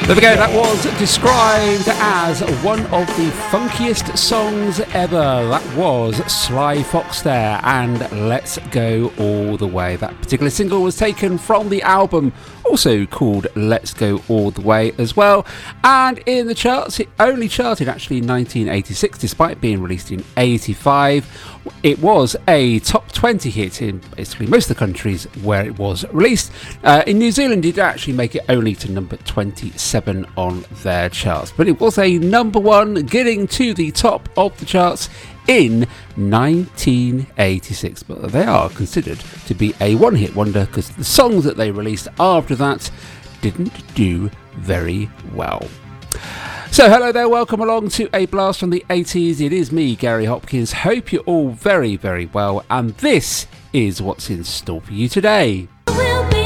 There we go, that was described as one of the funkiest songs ever. That was Sly Fox there, and Let's Go All The Way. That particular single was taken from the album, also called Let's Go All The Way as well. And in the charts, it only charted actually in 1986, despite being released in 85. It was a top 20 hit in basically most of the countries where it was released. In New Zealand, it actually make it only to number 27 on their charts. But it was a number one, getting to the top of the charts in 1986. But they are considered to be a one-hit wonder because the songs that they released after that didn't do very well. So hello there, welcome along to A Blast from the 80s. It is me, Gary Hopkins. Hope you're all very, very well, and this is what's in store for you today.